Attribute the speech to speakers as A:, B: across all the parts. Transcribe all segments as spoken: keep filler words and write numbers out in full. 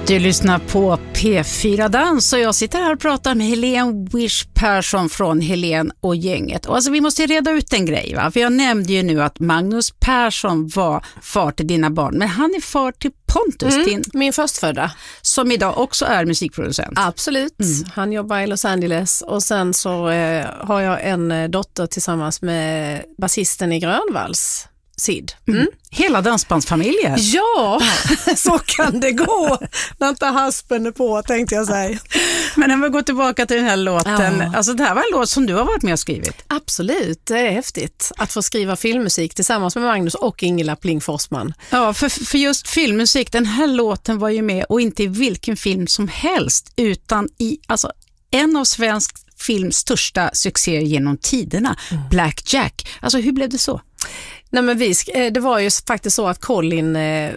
A: Du lyssnar på P fyra Dans och jag sitter här och pratar med Helene Wish Persson från Helene och gänget. Och alltså vi måste reda ut en grej, va? För jag nämnde ju nu att Magnus Persson var far till dina barn, men han är far till Pontus,
B: mm,
A: din,
B: min förstfödda.
A: Som idag också är musikproducent.
B: Absolut, mm. Han jobbar i Los Angeles och sen så eh, har jag en dotter tillsammans med basisten i Grönvalls, Sid. Mm.
A: Mm. Hela dansbandsfamiljen.
B: Ja, så kan det gå när inte haspen är på, tänkte jag säga.
A: Men när vi går tillbaka till den här låten, ja. Alltså det här var en låt som du har varit med och skrivit.
B: Absolut, det är häftigt att få skriva filmmusik tillsammans med Magnus och Ingela Pling Forsman.
A: Ja, för, för just filmmusik, den här låten var ju med och inte i vilken film som helst utan i alltså en av svensk films största succéer genom tiderna, mm. Black Jack. Alltså hur blev det så?
B: Nej, men vi, det var ju faktiskt så att Colin, eh,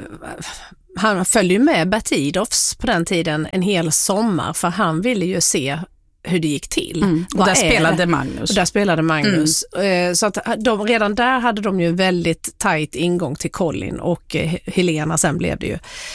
B: han följde ju med Bert Idolfs på den tiden en hel sommar, för han ville ju se hur det gick till.
A: Mm. Och där spelade det? Magnus.
B: Och där spelade Magnus. Mm. Så att de, redan där hade de ju väldigt tajt ingång till Colin och Helena sen blev det ju.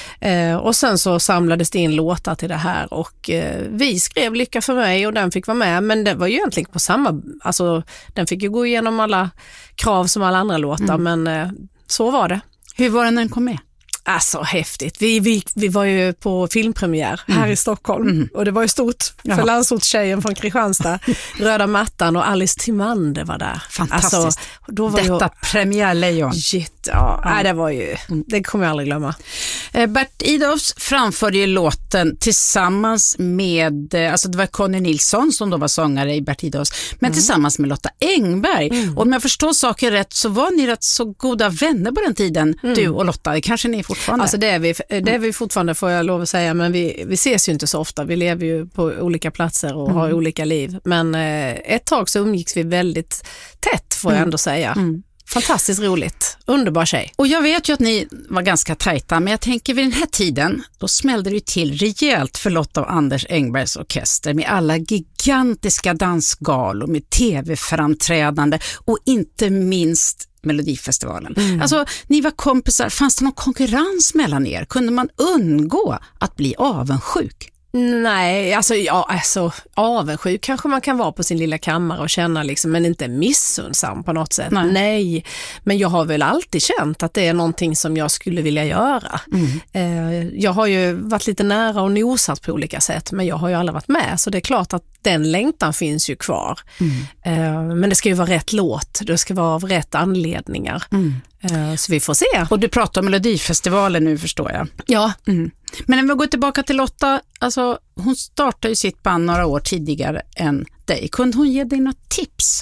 B: Och sen så samlades det in låtar till det här och vi skrev Lycka för mig och den fick vara med, men det var ju egentligen på samma, alltså den fick ju gå igenom alla krav som alla andra låtar, mm. men så var det.
A: Hur var det när den kom med?
B: Alltså häftigt. Vi, vi, vi var ju på filmpremiär här mm. i Stockholm mm. och det var ju stort för Jaha. landsortstjejen från Kristianstad. Röda mattan och Alice Timander var där.
A: Fantastiskt.
B: Alltså, då var
A: Detta ju... premiärlejon.
B: Shit, ja. ja. Nej, det var ju, det kommer jag aldrig glömma.
A: Bert Idolfs framförde ju låten tillsammans med, alltså det var Conny Nilsson som då var sångare i Bert Idolfs, men mm. tillsammans med Lotta Engberg. Mm. Och om jag förstår saker rätt så var ni rätt så goda vänner på den tiden, mm. du och Lotta. Det kanske ni fortfarande.
B: Alltså det är vi, det är vi fortfarande, får jag lov att säga, men vi, vi ses ju inte så ofta. Vi lever ju på olika platser och mm. har olika liv. Men eh, ett tag så umgicks vi väldigt tätt, får jag ändå säga. Mm. Fantastiskt roligt. Underbar tjej.
A: Och jag vet ju att ni var ganska tajta, men jag tänker vid den här tiden, då smällde det ju till rejält för Lotta och Anders Engbergs orkester med alla gigantiska dansgalor, med tv-framträdande och inte minst Melodifestivalen. Mm. Alltså, ni var kompisar. Fanns det någon konkurrens mellan er? Kunde man undgå att bli avundsjuk?
B: Nej, alltså, ja, alltså avundsjuk kanske man kan vara på sin lilla kammare och känna liksom, men inte missunnsam på något sätt. Nej. Nej, men jag har väl alltid känt att det är någonting som jag skulle vilja göra. Mm. Eh, jag har ju varit lite nära och nosat på olika sätt, men jag har ju aldrig varit med, så det är klart att den längtan finns ju kvar. Mm. Eh, men det ska ju vara rätt låt, det ska vara av rätt anledningar. Mm. Eh, så vi får se.
A: Och du pratar om Melodifestivalen nu, förstår jag.
B: Ja.
A: Mm. Men när vi går tillbaka till Lotta, alltså hon startade ju sitt band några år tidigare än dig. Kunde hon ge dig några tips?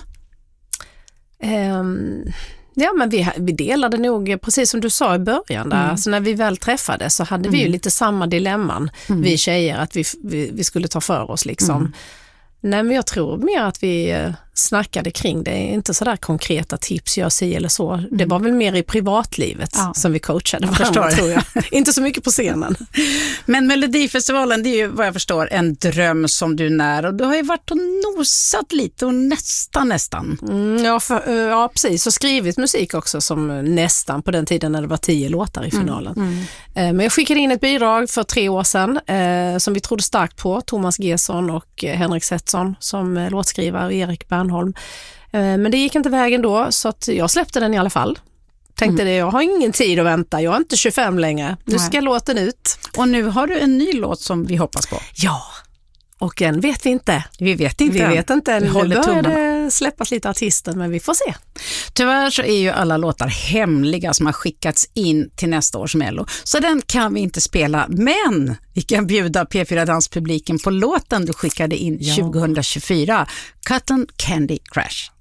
B: Um, ja, men vi, vi delade nog, precis som du sa i början där, mm. alltså när vi väl träffades så hade mm. vi ju lite samma dilemman, mm. vi tjejer, att vi, vi, vi skulle ta för oss liksom. Mm. Nej, men jag tror mer att vi snackade kring det. Inte sådär konkreta tips, jag säger eller så. Mm. Det var väl mer i privatlivet ja. som vi coachade varandra, tror jag. Inte så mycket på scenen.
A: Men Melodifestivalen, det är ju vad jag förstår en dröm som du när. Och du har ju varit och nosat lite och nästan nästan.
B: Mm, ja, för, ja, precis. Och skrivit musik också som nästan på den tiden när det var tio låtar i finalen. Mm. Mm. Men jag skickade in ett bidrag för tre år sedan eh, som vi trodde starkt på. Thomas Gesson och Henrik Setson som låtskrivare och Erik Bernholm. Men det gick inte vägen då, så att jag släppte den i alla fall. Tänkte mm. det, jag har ingen tid att vänta. Jag är inte tjugofem längre. Nu ska Nej. låten ut.
A: Och nu har du en ny låt som vi hoppas på.
B: Ja, och än vet vi inte.
A: Vi vet inte.
B: Vi vet inte.
A: Vi
B: nu börjar det släppas lite artister, men vi får se.
A: Tyvärr så är ju alla låtar hemliga som har skickats in till nästa års Mello. Så den kan vi inte spela, men vi kan bjuda P fyra Danspubliken på låten du skickade in ja. tjugohundratjugofyra. Cotton Candy Crash.